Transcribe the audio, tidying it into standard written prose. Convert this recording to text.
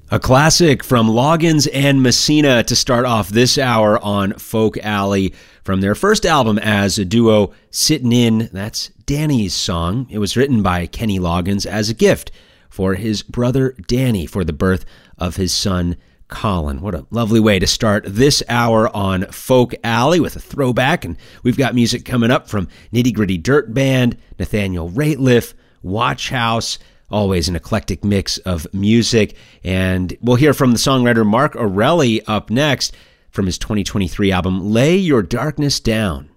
A classic from Loggins and Messina to start off this hour on Folk Alley from their first album as a duo, Sittin' In. That's Danny's song. It was written by Kenny Loggins as a gift for his brother Danny for the birth of his son Colin. What a lovely way to start this hour on Folk Alley with a throwback. And we've got music coming up from Nitty Gritty Dirt Band, Nathaniel Rateliff, Watch House. Always an eclectic mix of music. And we'll hear from the songwriter Mark Orelli up next from his 2023 album, Lay Your Darkness Down.